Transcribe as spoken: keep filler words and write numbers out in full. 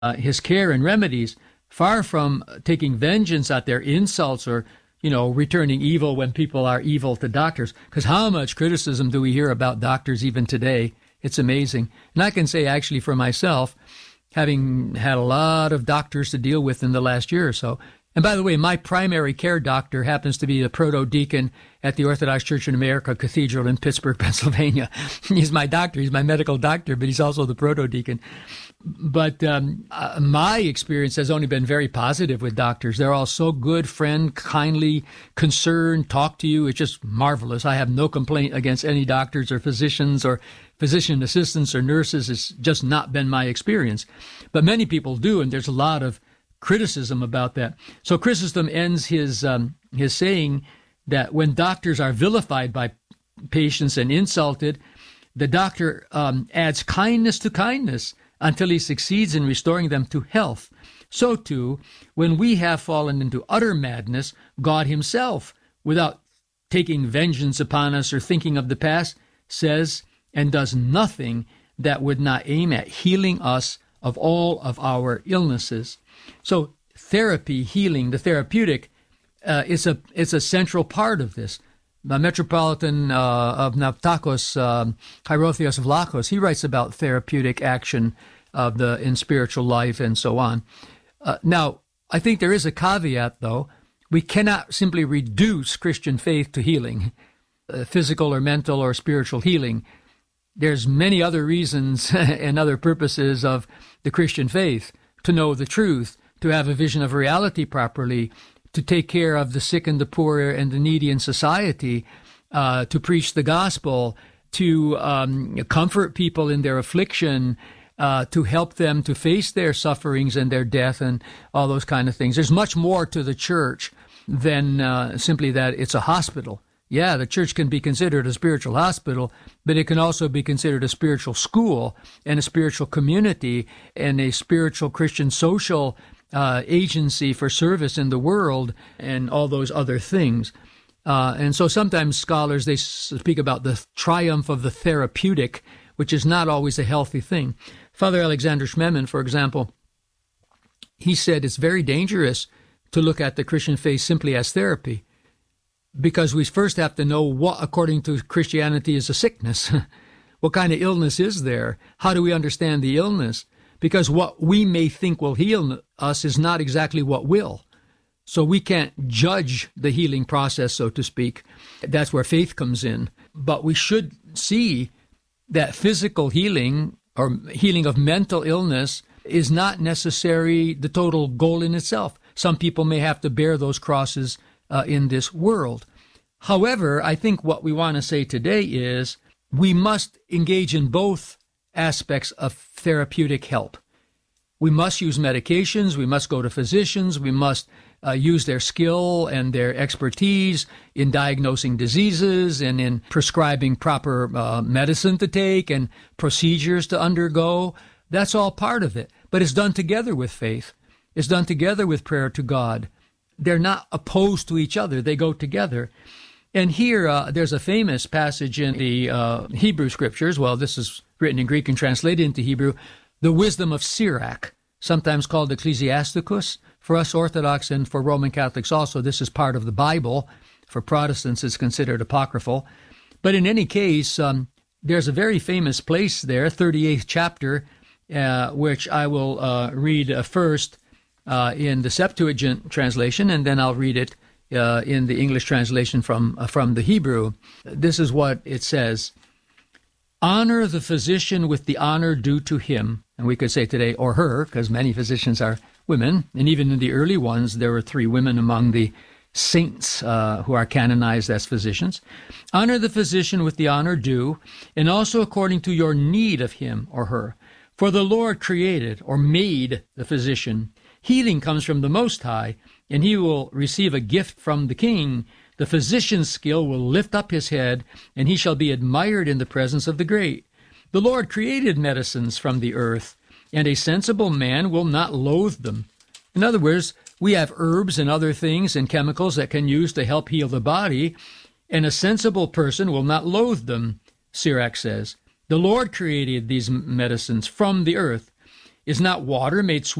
uh, his care and remedies, far from taking vengeance at their insults or, you know, returning evil when people are evil to doctors. Because how much criticism do we hear about doctors even today? It's amazing. And I can say actually for myself, having had a lot of doctors to deal with in the last year or so. And by the way, my primary care doctor happens to be the proto-deacon at the Orthodox Church in America Cathedral in Pittsburgh, Pennsylvania. He's my doctor. He's my medical doctor, but he's also the proto-deacon. But um, uh, my experience has only been very positive with doctors. They're all so good, friend, kindly, concerned, talk to you. It's just marvelous. I have no complaint against any doctors or physicians or physician assistants or nurses. It's just not been my experience. But many people do, and there's a lot of criticism about that. So Chrysostom ends his um, his saying that when doctors are vilified by patients and insulted, the doctor um, adds kindness to kindness until he succeeds in restoring them to health. So too, when we have fallen into utter madness, God himself, without taking vengeance upon us or thinking of the past, says and does nothing that would not aim at healing us of all of our illnesses. So therapy, healing, the therapeutic, uh, is a it's a central part of this. The Metropolitan uh, of Naptakos, um, Hierotheos Vlachos, he writes about therapeutic action of the in spiritual life and so on. Uh, now, I think there is a caveat, though. We cannot simply reduce Christian faith to healing, uh, physical or mental or spiritual healing. There's many other reasons and other purposes of the Christian faith: to know the truth, to have a vision of reality properly, to take care of the sick and the poor and the needy in society, uh, to preach the gospel, to um, comfort people in their affliction, uh, to help them to face their sufferings and their death and all those kind of things. There's much more to the church than uh, simply that it's a hospital. Yeah, the church can be considered a spiritual hospital, but it can also be considered a spiritual school and a spiritual community and a spiritual Christian social uh, agency for service in the world and all those other things. Uh, and so sometimes scholars, they speak about the triumph of the therapeutic, which is not always a healthy thing. Father Alexander Schmemann, for example, he said it's very dangerous to look at the Christian faith simply as therapy, because we first have to know what, according to Christianity, is a sickness. What kind of illness is there? How do we understand the illness? Because what we may think will heal us is not exactly what will. So we can't judge the healing process, so to speak. That's where faith comes in. But we should see that physical healing or healing of mental illness is not necessarily the total goal in itself. Some people may have to bear those crosses Uh, in this world. However, I think what we want to say today is we must engage in both aspects of therapeutic help. We must use medications. We must go to physicians. We must uh, use their skill and their expertise in diagnosing diseases and in prescribing proper uh, medicine to take and procedures to undergo. That's all part of it. But it's done together with faith. It's done together with prayer to God. They're not opposed to each other. They go together. And here, uh, there's a famous passage in the uh, Hebrew Scriptures. Well, this is written in Greek and translated into Hebrew. The wisdom of Sirach, sometimes called Ecclesiasticus. For us Orthodox and for Roman Catholics also, this is part of the Bible. For Protestants, it's considered apocryphal. But in any case, um, there's a very famous place there, thirty-eighth chapter, uh, which I will uh, read uh, first. Uh, in the Septuagint translation, and then I'll read it uh, in the English translation from uh, from the Hebrew. This is what it says: honor the physician with the honor due to him. And we could say today, or her, because many physicians are women. And even in the early ones, there were three women among the saints uh, who are canonized as physicians. Honor the physician with the honor due, and also according to your need of him or her. For the Lord created or made the physician. Healing comes from the Most High, and he will receive a gift from the King. The physician's skill will lift up his head, and he shall be admired in the presence of the great. The Lord created medicines from the earth, and a sensible man will not loathe them. In other words, we have herbs and other things and chemicals that can use to help heal the body, and a sensible person will not loathe them, Sirach says. The Lord created these medicines from the earth. Is not water made